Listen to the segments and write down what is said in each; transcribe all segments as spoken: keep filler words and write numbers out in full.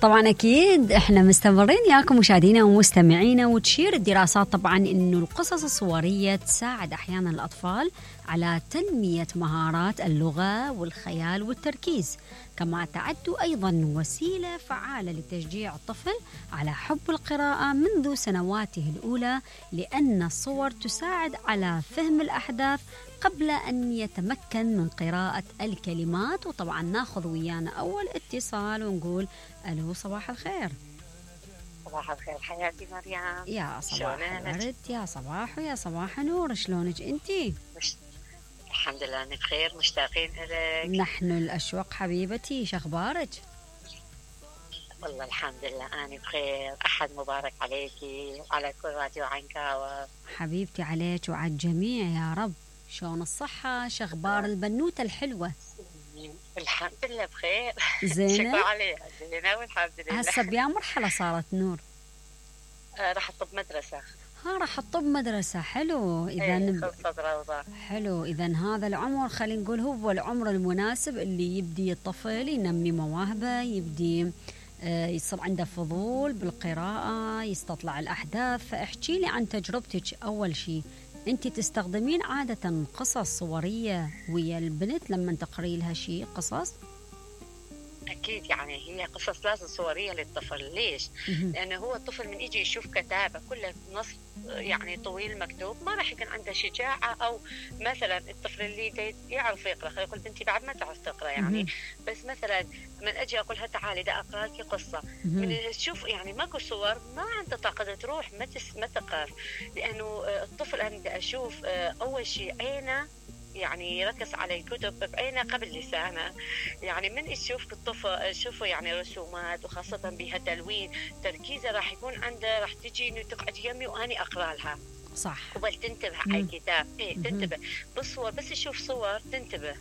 طبعا أكيد إحنا مستمرين ياكم مشاهدينا ومستمعينا، وتشير الدراسات طبعا إنه القصص الصورية تساعد أحيانا الأطفال على تنمية مهارات اللغة والخيال والتركيز، كما تعد أيضا وسيلة فعالة لتشجيع الطفل على حب القراءة منذ سنواته الأولى، لأن الصور تساعد على فهم الأحداث قبل أن يتمكن من قراءة الكلمات. وطبعا ناخذ ويانا أول اتصال ونقول ألو، صباح الخير. صباح الخير حياتي مريم. يا صباح الورد، يا صباح ويا صباح نور، شلونك انتي؟ مش... الحمد لله أنا بخير، مشتاقين إليك. نحن الأشواق حبيبتي، شخبارك؟ والله الحمد لله أنا بخير، أحد مبارك عليكي وعلى كل راديو عنكاوة. حبيبتي عليك وعلى الجميع يا رب. شلون الصحة؟ شخبار البنوتة الحلوة؟ الحمد لله بخير. زينة؟ شكرا عليها. زينة والحمد لله. هسه بيا مرحلة صارت نور؟ آه راح أطب مدرسة. ها راح أطب مدرسة، حلو. إذا ايه روضة. حلو. إذا هذا العمر خلينا نقول هو العمر المناسب اللي يبدي الطفل ينمي مواهبه، يبدي آه يصير عنده فضول بالقراءة، يستطلع الأحداث. فاحكي لي عن تجربتك. أول شيء أنت تستخدمين عادة قصص صورية ويا البنت لما تقري لها شيء قصص؟ أكيد يعني هي قصص لازم صورية للطفل. ليش؟ لأنه هو الطفل من يجي يشوف كتابة كله نص يعني طويل مكتوب ما راح يكون عنده شجاعة، أو مثلا الطفل اللي يعرف يقرأ، خلينا نقول بنتي بعد ما تعرف تقرأ يعني، بس مثلا من أجي أقولها تعالي دا أقرأ لك قصة، من تشوف يعني ماكو صور ما عنده طاقة تروح ما تس ما تقرأ، لأنه الطفل أنا أشوف أول شيء عينه يعني يركز على الكتب بعينه قبل لسانه. يعني من يشوف الطفل شوفوا يعني رسومات وخاصة بها تلوين، تركيزه راح يكون عنده، راح تجي انه تقعد يمي واني اقرا لها. صح. قبل تنتبه على الكتاب. ايه تنتبه بالصور، بس تشوف صور تنتبه،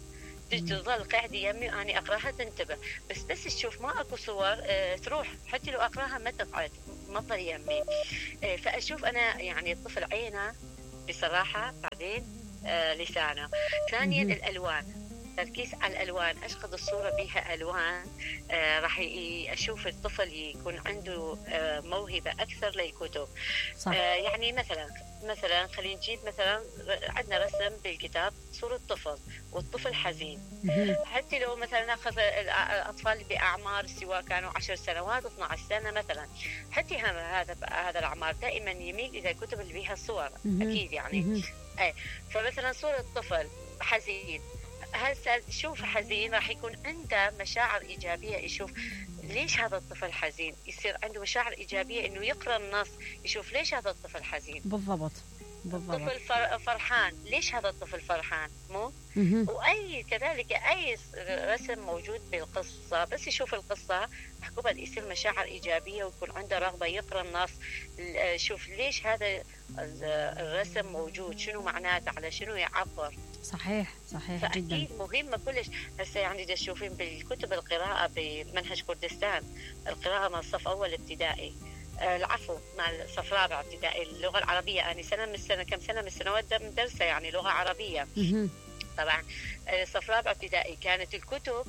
تظل قاعدة يمي واني اقراها تنتبه، بس بس تشوف ما اكو صور اه تروح حتى لو اقراها ما تقعد ما تظل يمي. اه فاشوف انا يعني الطفل عينه بصراحة، بعدين آه لسانه. ثانيا الألوان، تركيز على الألوان، أشخذ الصورة بها ألوان آه راح أشوف الطفل يكون عنده آه موهبة أكثر للكتب. آه يعني مثلا مثلا خلينا نجيب مثلا عندنا رسم بالكتاب صورة طفل والطفل حزين، حتى لو مثلا ناخذ الأطفال بأعمار سواء كانوا عشر سنوات اثنتي عشرة سنة مثلا، حتى هذا هذا الأعمار دائما يميل إلى الكتب اللي بها صور. أكيد يعني اي فمثلا صورة طفل حزين، هسه شوف حزين راح يكون عنده مشاعر إيجابية، يشوف ليش هذا الطفل حزين، يصير عنده مشاعر إيجابية إنه يقرأ النص يشوف ليش هذا الطفل حزين. بالضبط بالضبط. الطفل فرحان، ليش هذا الطفل فرحان مو؟ وأي كذلك أي رسم موجود بالقصة، بس يشوف القصة قبل يصير مشاعر إيجابية ويكون عنده رغبة يقرأ النص، شوف ليش هذا الرسم موجود، شنو معناته، على شنو يعبر. صحيح صحيح فأكيد جدا. مهمة كلش. هسه يعني تشوفين بالكتب القراءة بمنهج كردستان، القراءة من الصف أول ابتدائي، العفو مع صف رابع ابتدائي، اللغة العربية أنا سنة من السنة كم سنة من السنوات مدرسة يعني لغة عربية. طبعا صف رابع ابتدائي كانت الكتب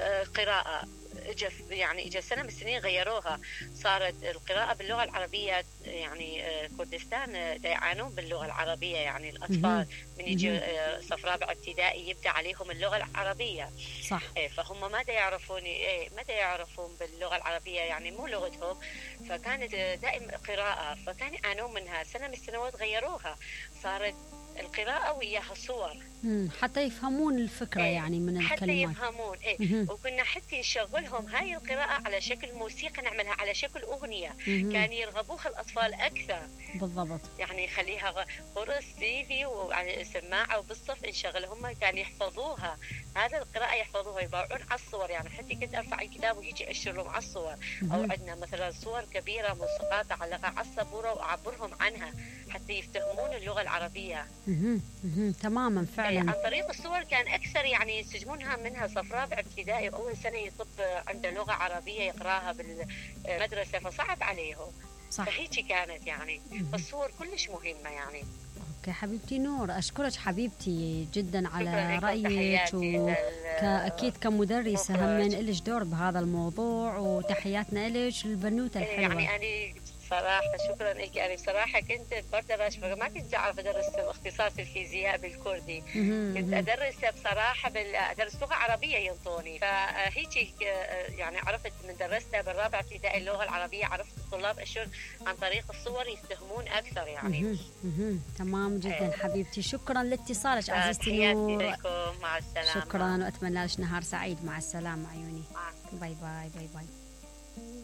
قراءة، اجى يعني اجى سنه من السنين غيروها، صارت القراءه باللغه العربيه. يعني كردستان يعانون باللغه العربيه، يعني الاطفال من يجي صف رابع ابتدائي يبدا عليهم اللغه العربيه. صح. فهم ما يعرفون ما يعرفون باللغه العربيه يعني مو لغتهم، فكانت دائما قراءه، فكانوا يعانون منها. سنه من السنوات غيروها، صارت القراءة وياها صور حتى يفهمون الفكرة. إيه يعني من حتى الكلمات حتى يفهمون. إيه وكنا حتى نشغلهم هاي القراءة على شكل موسيقى، نعملها على شكل أغنية، كان يرغبوها الأطفال أكثر. بالضبط. يعني يخليها قرص سيدي وعلى السماعة وبالصف نشغلهم، كان يحفظوها هذا القراءة، يحفظوها يباعون على الصور. يعني حتى كنت أرفع الكتاب ويجي أشرهم على الصور، أو عندنا مثلا صور كبيرة موسيقات أعلقها على السبورة وأعبرهم عنها حتى يفتهمون اللغة العربية. مم. مم. تماما فعلا. عن طريق الصور كان أكثر يعني ينسجمونها منها. صف رابع ابتدائي وأول سنة يطب عنده لغة عربية يقراها بالمدرسة، فصعب عليهم. صح. فهيك كانت يعني. فالصور كلش مهمة يعني. اوكي حبيبتي نور، اشكرك حبيبتي جدا على شكراً لكم، رايك، تحياتي لل- واكيد كمدرسه مخرج. هم لك دور بهذا الموضوع، وتحياتنا لك البنوته الحلوه. يعني أنا صراحة شكرا لك، يعني بصراحة كنت بردرس ما كنت أعرف أدرس اختصاص الفيزياء بالكردي، مهم، كنت مهم. أدرس بصراحة بال... أدرس لغة عربية ينطوني، فهيك يعني عرفت من درستها بالرابع ابتدائي اللغة العربية، عرفت الطلاب أشون عن طريق الصور يفهمون أكثر يعني. مهم، مهم. تمام جدا إيه. حبيبتي، شكرا لاتصالك عزيزتي تحياتي نور. لكم، مع السلامة. شكرا، واتمنى لك نهار سعيد. مع السلامه عيوني. مع السلامة. باي باي باي باي.